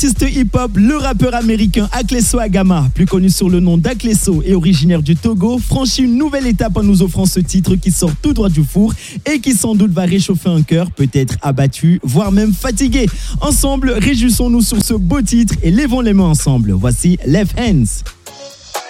artiste hip-hop, le rappeur américain Akleso Agama, plus connu sous le nom d'Akleso et originaire du Togo, franchit une nouvelle étape en nous offrant ce titre qui sort tout droit du four et qui sans doute va réchauffer un cœur, peut-être abattu, voire même fatigué. Ensemble, réjouissons-nous sur ce beau titre et lèvons les mains ensemble. Voici Left Hands.